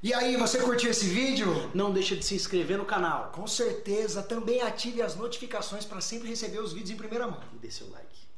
E aí, você curtiu esse vídeo? Não deixa de se inscrever no canal. Com certeza, também ative as notificações para sempre receber os vídeos em primeira mão. E dê seu like.